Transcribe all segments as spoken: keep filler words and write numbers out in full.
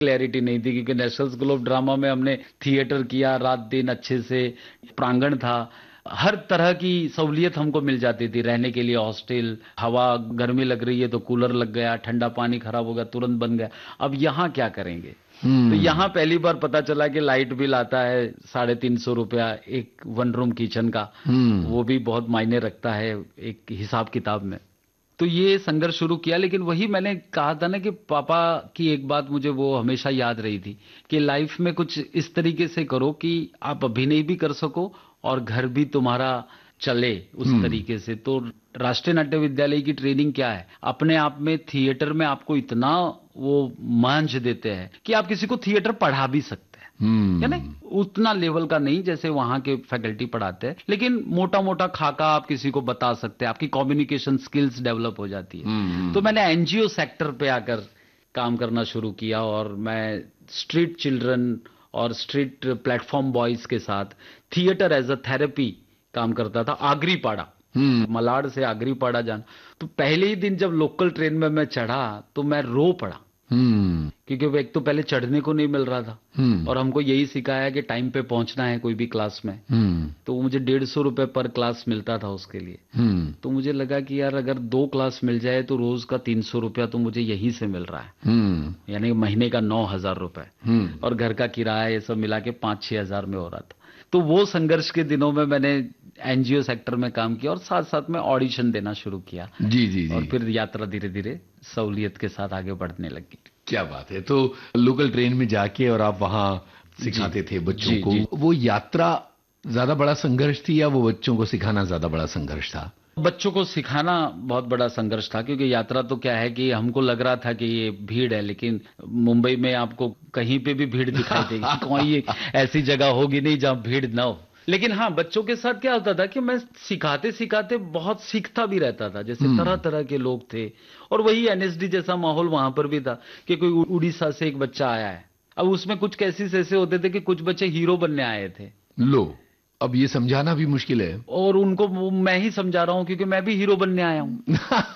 Clarity नहीं थी, क्योंकि नेशनल स्कूल ऑफ ड्रामा में हमने थिएटर किया, रात दिन अच्छे से, प्रांगण था, हर तरह की सहूलियत हमको मिल जाती थी, रहने के लिए हॉस्टल, हवा गर्मी लग रही है तो कूलर लग गया, ठंडा पानी खराब हो गया तुरंत बन गया। अब यहाँ क्या करेंगे? तो यहाँ पहली बार पता चला कि लाइट बिल आता है साढ़े तीन सौ रुपया एक वन रूम किचन का, वो भी बहुत मायने रखता है एक हिसाब किताब में। तो ये संघर्ष शुरू किया, लेकिन वही मैंने कहा था ना कि पापा की एक बात मुझे वो हमेशा याद रही थी कि लाइफ में कुछ इस तरीके से करो कि आप अभिनय भी कर सको और घर भी तुम्हारा चले उस तरीके से। तो राष्ट्रीय नाट्य विद्यालय की ट्रेनिंग क्या है, अपने आप में थिएटर में आपको इतना वो मंच देते हैं कि आप किसी को थिएटर पढ़ा भी सकते हैं, है ना? उतना लेवल का नहीं जैसे वहां के फैकल्टी पढ़ाते हैं, लेकिन मोटा मोटा खाका आप किसी को बता सकते हैं, आपकी कम्युनिकेशन स्किल्स डेवलप हो जाती है। तो मैंने एनजीओ सेक्टर पे आकर काम करना शुरू किया और मैं स्ट्रीट चिल्ड्रन और स्ट्रीट प्लेटफॉर्म बॉयज के साथ थिएटर एज अ थेरेपी काम करता था। आगरीपाड़ा, मलाड से आगरीपाड़ा जाना, तो पहले ही दिन जब लोकल ट्रेन में मैं चढ़ा तो मैं रो पड़ा, क्योंकि वो एक तो पहले चढ़ने को नहीं मिल रहा था और हमको यही सिखाया कि टाइम पे पहुंचना है कोई भी क्लास में। तो मुझे डेढ़ सौ रुपए पर क्लास मिलता था उसके लिए। तो मुझे लगा कि यार अगर दो क्लास मिल जाए तो रोज का तीन सौ रुपया तो मुझे यहीं से मिल रहा है, यानी महीने का नौ हजार रुपए और घर का किराया ये सब मिला के पांच छह हजार में हो रहा था। तो वो संघर्ष के दिनों में मैंने एनजीओ सेक्टर में काम किया और साथ साथ में ऑडिशन देना शुरू किया। जी जी जी। और फिर यात्रा धीरे धीरे सहूलियत के साथ आगे बढ़ने लगी। क्या बात है। तो लोकल ट्रेन में जाके और आप वहां सिखाते थे बच्चों को, वो यात्रा ज्यादा बड़ा संघर्ष थी या वो बच्चों को सिखाना ज्यादा बड़ा संघर्ष था? बच्चों को सिखाना बहुत बड़ा संघर्ष था, क्योंकि यात्रा तो क्या है कि हमको लग रहा था कि ये भीड़ है, लेकिन मुंबई में आपको कहीं पे भी भीड़ दिखाई देगी, कोई ऐसी जगह होगी नहीं जहां भीड़ ना हो। लेकिन हाँ, बच्चों के साथ क्या होता था कि मैं सिखाते सिखाते बहुत सीखता भी रहता था, जैसे तरह तरह के लोग थे और वही एनएसडी जैसा माहौल वहां पर भी था कि कोई उड़ीसा से एक बच्चा आया है। अब उसमें कुछ केसेस ऐसे होते थे कि कुछ बच्चे हीरो बनने आए थे। लो, अब ये समझाना भी मुश्किल है। और उनको मैं ही समझा रहा हूं क्योंकि मैं भी हीरो बनने आया हूं।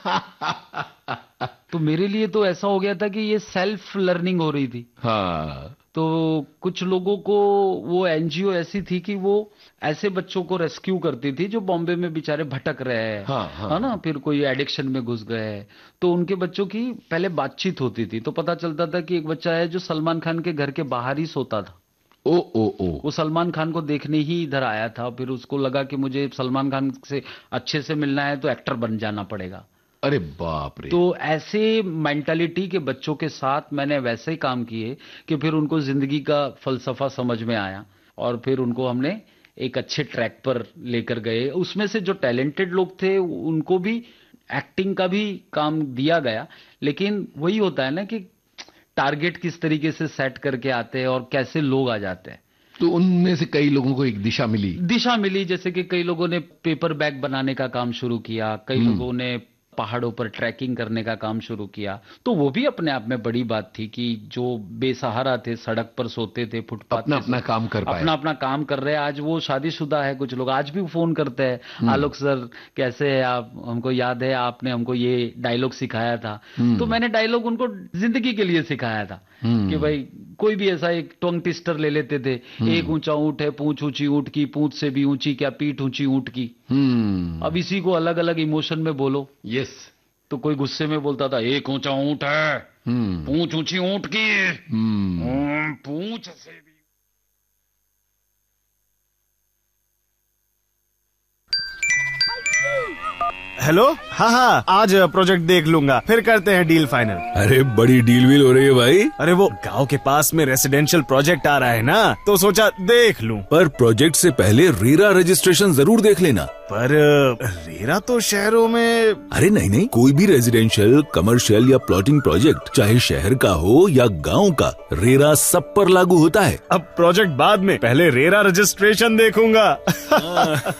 तो मेरे लिए तो ऐसा हो गया था कि ये सेल्फ लर्निंग हो रही थी। हाँ। तो कुछ लोगों को वो एनजीओ ऐसी थी कि वो ऐसे बच्चों को रेस्क्यू करती थी जो बॉम्बे में बेचारे भटक रहे हैं, हाँ, हाँ, है ना, फिर कोई एडिक्शन में घुस गए हैं। तो उनके बच्चों की पहले बातचीत होती थी, तो पता चलता था कि एक बच्चा है जो सलमान खान के घर के बाहर ही सोता था। ओ ओ ओ वो सलमान खान को देखने ही इधर आया था, फिर उसको लगा कि मुझे सलमान खान से अच्छे से मिलना है तो एक्टर बन जाना पड़ेगा। अरे बाप रे। तो ऐसे मेंटालिटी के बच्चों के साथ मैंने वैसे ही काम किए कि फिर उनको जिंदगी का फलसफा समझ में आया और फिर उनको हमने एक अच्छे ट्रैक पर लेकर गए। उसमें से जो टैलेंटेड लोग थे उनको भी एक्टिंग का भी काम दिया गया, लेकिन वही होता है ना कि टारगेट किस तरीके से सेट करके आते हैं और कैसे लोग आ जाते हैं। तो उनमें से कई लोगों को एक दिशा मिली दिशा मिली जैसे कि कई लोगों ने पेपर बैग बनाने का काम शुरू किया, कई लोगों ने पहाड़ों पर ट्रैकिंग करने का काम शुरू किया। तो वो भी अपने आप में बड़ी बात थी कि जो बेसहारा थे, सड़क पर सोते थे, फुटपाथ अपना अपना काम कर पाए, अपना अपना काम कर रहे हैं। आज वो शादीशुदा है, कुछ लोग आज भी फोन करते हैं, आलोक सर कैसे है आप, हमको याद है आपने हमको ये डायलॉग सिखाया था। तो मैंने डायलॉग उनको जिंदगी के लिए सिखाया था कि भाई कोई भी ऐसा एक टंग ट्विस्टर ले लेते थे, एक ऊंचा ऊंट है, पूंछ ऊंची ऊंट की, पूंछ से भी ऊंची क्या पीठ ऊंची ऊंट की। अब इसी को अलग अलग इमोशन में बोलो। यस। तो कोई गुस्से में बोलता था एक ऊंचा ऊंट है, पूंछ ऊंची ऊंट की, पूंछ से भी। हेलो, हाँ हाँ, आज प्रोजेक्ट देख लूंगा, फिर करते हैं डील फाइनल। अरे बड़ी डील वील हो रही है भाई। अरे वो गांव के पास में रेसिडेंशियल प्रोजेक्ट आ रहा है ना, तो सोचा देख लूं। पर प्रोजेक्ट से पहले रेरा रजिस्ट्रेशन जरूर देख लेना। पर रेरा तो शहरों में। अरे नहीं नहीं, कोई भी रेजिडेंशियल, कमर्शियल या प्लॉटिंग प्रोजेक्ट, चाहे शहर का हो या गाँव का, रेरा सब पर लागू होता है। अब प्रोजेक्ट बाद में, पहले रेरा रजिस्ट्रेशन देखूंगा।